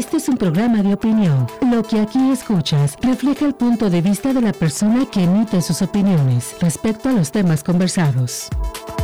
Este es un programa de opinión. Lo que aquí escuchas refleja el punto de vista de la persona que emite sus opiniones respecto a los temas conversados.